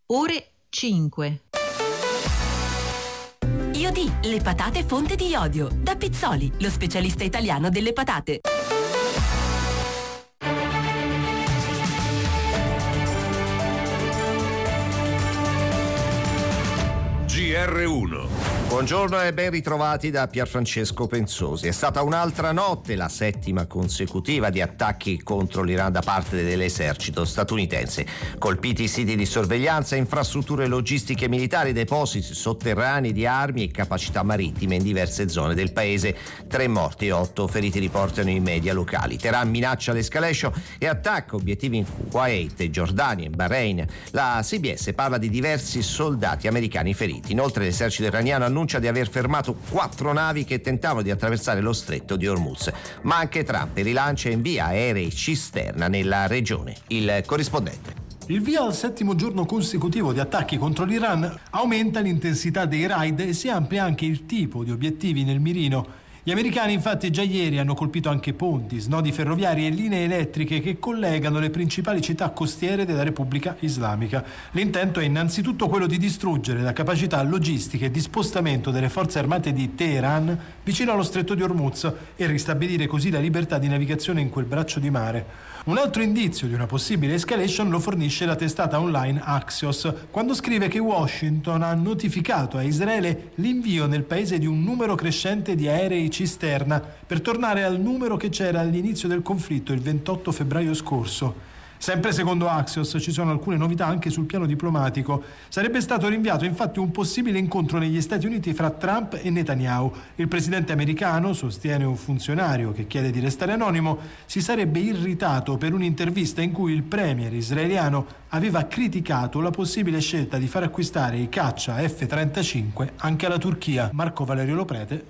ore 5. Iodi, le patate fonte di iodio. Da Pizzoli, lo specialista italiano delle patate. GR1. Buongiorno e ben ritrovati da Pierfrancesco Pensosi. È stata un'altra notte, la 7ª consecutiva, di attacchi contro l'Iran da parte dell'esercito statunitense. Colpiti siti di sorveglianza, infrastrutture logistiche militari, depositi sotterranei di armi e capacità marittime in diverse zone del paese. 3 morti e 8 feriti riportano i media locali. Teheran minaccia l'escalation e attacca obiettivi in Kuwait, Giordania e Bahrain. La CBS parla di diversi soldati americani feriti. Inoltre l'esercito iraniano annuncia di aver fermato 4 navi che tentavano di attraversare lo stretto di Hormuz. Ma anche Trump rilancia e invia aerei cisterna nella regione. Il corrispondente. Il via al 7° giorno consecutivo di attacchi contro l'Iran aumenta l'intensità dei raid e si amplia anche il tipo di obiettivi nel mirino. Gli americani infatti già ieri hanno colpito anche ponti, snodi ferroviari e linee elettriche che collegano le principali città costiere della Repubblica Islamica. L'intento è innanzitutto quello di distruggere la capacità logistica e di spostamento delle forze armate di Teheran vicino allo stretto di Hormuz e ristabilire così la libertà di navigazione in quel braccio di mare. Un altro indizio di una possibile escalation lo fornisce la testata online Axios, quando scrive che Washington ha notificato a Israele l'invio nel paese di un numero crescente di aerei cisterna per tornare al numero che c'era all'inizio del conflitto il 28 febbraio scorso. Sempre secondo Axios ci sono alcune novità anche sul piano diplomatico. Sarebbe stato rinviato infatti un possibile incontro negli Stati Uniti fra Trump e Netanyahu. Il presidente americano, sostiene un funzionario che chiede di restare anonimo, si sarebbe irritato per un'intervista in cui il premier israeliano aveva criticato la possibile scelta di far acquistare i caccia F-35 anche alla Turchia. Marco Valerio Loprete,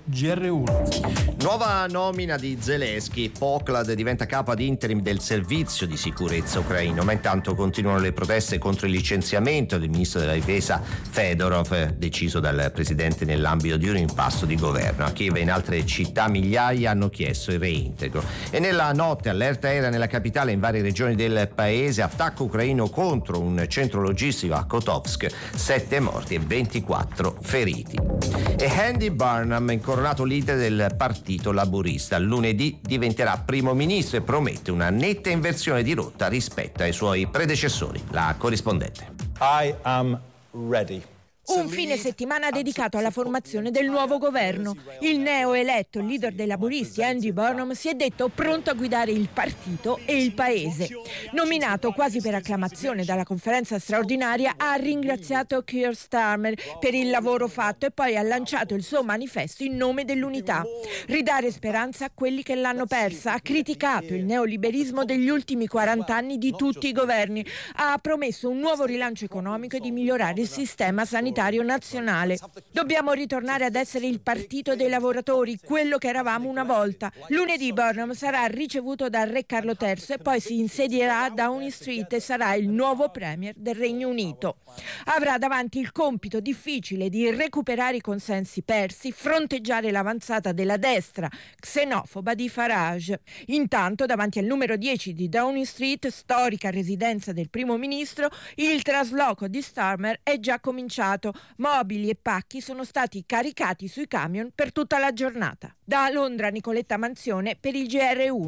GR1. Nuova nomina di Zelensky. Poklad diventa capo ad interim del servizio di sicurezza ucraino, ma intanto continuano le proteste contro il licenziamento del ministro della difesa Fedorov, deciso dal presidente nell'ambito di un impasto di governo. A Kiev e in altre città migliaia hanno chiesto il reintegro. E nella notte allerta aerea nella capitale e in varie regioni del paese, attacco ucraino contro un centro logistico a Kotovsk, 7 morti e 24 feriti. E Andy Burnham, incoronato leader del partito laburista, lunedì diventerà primo ministro e promette una netta inversione di rotta rispetto ai suoi predecessori. La corrispondente. I am ready. Un fine settimana dedicato alla formazione del nuovo governo. Il neoeletto leader dei laburisti Andy Burnham si è detto pronto a guidare il partito e il paese. Nominato quasi per acclamazione dalla conferenza straordinaria, ha ringraziato Keir Starmer per il lavoro fatto e poi ha lanciato il suo manifesto in nome dell'unità. Ridare speranza a quelli che l'hanno persa. Ha criticato il neoliberismo degli ultimi 40 anni di tutti i governi. Ha promesso un nuovo rilancio economico e di migliorare il sistema sanitario nazionale. Dobbiamo ritornare ad essere il partito dei lavoratori, quello che eravamo una volta. Lunedì Burnham sarà ricevuto dal re Carlo III e poi si insedierà a Downing Street e sarà il nuovo premier del Regno Unito. Avrà davanti il compito difficile di recuperare i consensi persi, fronteggiare l'avanzata della destra xenofoba di Farage. Intanto, davanti al numero 10 di Downing Street, storica residenza del primo ministro, il trasloco di Starmer è già cominciato. Mobili e pacchi sono stati caricati sui camion per tutta la giornata. Da Londra, Nicoletta Manzione per il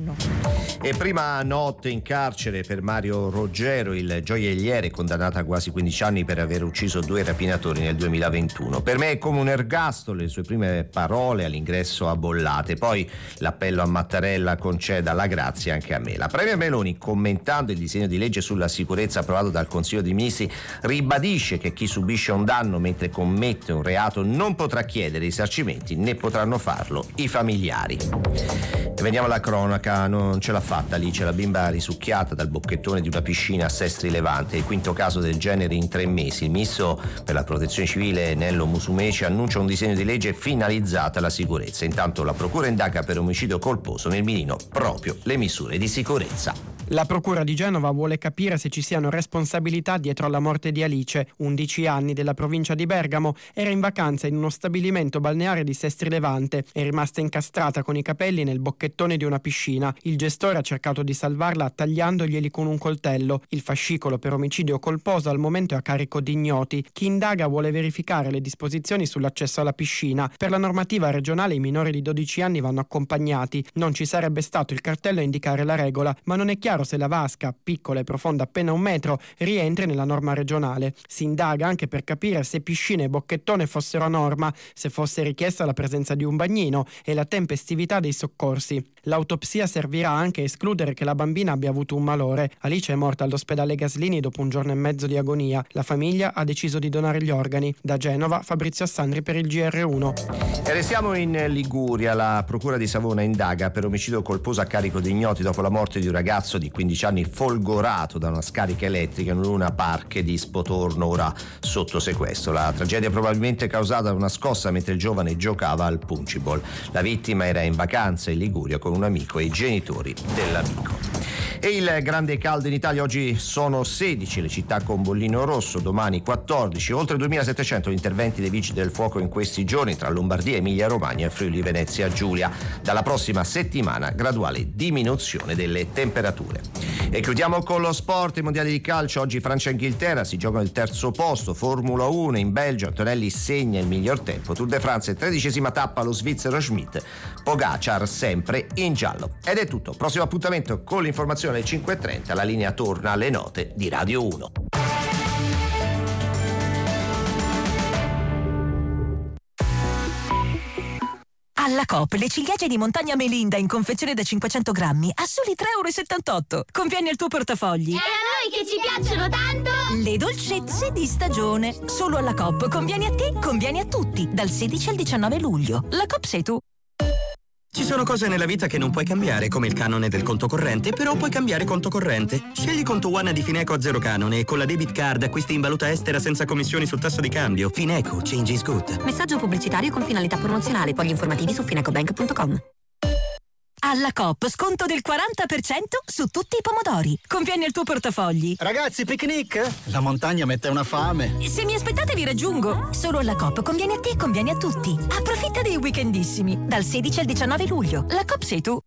GR1. E prima notte in carcere per Mario Roggero, il gioielliere condannato a quasi 15 anni per aver ucciso 2 rapinatori nel 2021. Per me è come un ergastolo, le sue prime parole all'ingresso a Bollate. Poi l'appello a Mattarella conceda la grazia anche a me. La premier Meloni, commentando il disegno di legge sulla sicurezza approvato dal Consiglio dei Ministri, ribadisce che chi subisce un danno mentre commette un reato non potrà chiedere risarcimenti, né potranno farlo i familiari. E veniamo alla cronaca. Non ce l'ha fatta Alice, la bimba risucchiata dal bocchettone di una piscina a Sestri Levante, il 5º caso del genere in 3 mesi. Il ministro per la protezione civile Nello Musumeci annuncia un disegno di legge finalizzato alla sicurezza. Intanto la procura indaga per omicidio colposo nel mirino proprio le misure di sicurezza. La procura di Genova vuole capire se ci siano responsabilità dietro alla morte di Alice, 11 anni, della provincia di Bergamo. Era in vacanza in uno stabilimento balneare di Sestri Levante. È rimasta incastrata con i capelli nel bocchettone di una piscina. Il gestore ha cercato di salvarla tagliandoglieli con un coltello. Il fascicolo per omicidio colposo al momento è a carico di ignoti. Chi indaga vuole verificare le disposizioni sull'accesso alla piscina. Per la normativa regionale i minori di 12 anni vanno accompagnati. Non ci sarebbe stato il cartello a indicare la regola, ma non è chiaro se la vasca, piccola e profonda appena 1 metro, rientri nella norma regionale. Si indaga anche per capire se piscina e bocchettone fossero a norma, se fosse richiesta la presenza di un bagnino e la tempestività dei soccorsi. L'autopsia servirà anche a escludere che la bambina abbia avuto un malore. Alice è morta all'ospedale Gaslini dopo 1 giorno e mezzo di agonia. La famiglia ha deciso di donare gli organi. Da Genova, Fabrizio Assandri per il GR1. E restiamo in Liguria. La procura di Savona indaga per omicidio colposo a carico di ignoti dopo la morte di un ragazzo di 15 anni folgorato da una scarica elettrica in una Parche di Spotorno, ora sotto sequestro. La tragedia probabilmente causata da una scossa mentre il giovane giocava al punciball. La vittima era in vacanza in Liguria con un amico e i genitori dell'amico. E il grande caldo in Italia: oggi sono 16 le città con bollino rosso, domani 14, oltre 2700 gli interventi dei vigili del fuoco in questi giorni tra Lombardia, Emilia Romagna e Friuli Venezia Giulia. Dalla prossima settimana graduale diminuzione delle temperature. E chiudiamo con lo sport, i mondiali di calcio. Oggi Francia e Inghilterra si giocano il terzo posto. Formula 1 in Belgio, Antonelli segna il miglior tempo. Tour de France, 13ª tappa, lo svizzero Schmidt. Pogacar sempre in giallo. Ed è tutto, prossimo appuntamento con l'informazione alle 5:30, la linea torna alle note di Radio 1. Alla Coop le ciliegie di montagna Melinda in confezione da 500 grammi a soli 3,78 €. Conviene al tuo portafogli. E a noi che ci piacciono tanto! Le dolcezze di stagione. Solo alla Coop. Conviene a te, conviene a tutti. Dal 16 al 19 luglio. La Coop sei tu. Ci sono cose nella vita che non puoi cambiare, come il canone del conto corrente, però puoi cambiare conto corrente. Scegli Conto One di Fineco a 0 canone e con la debit card acquisti in valuta estera senza commissioni sul tasso di cambio. Fineco, change is good. Messaggio pubblicitario con finalità promozionale. Poi gli informativi su finecobank.com. Alla Coop sconto del 40% su tutti i pomodori. Conviene al tuo portafogli. Ragazzi, picnic? La montagna mette una fame. Se mi aspettate vi raggiungo. Solo alla Coop conviene a te, conviene a tutti. Approfitta dei weekendissimi. Dal 16 al 19 luglio. La Coop sei tu.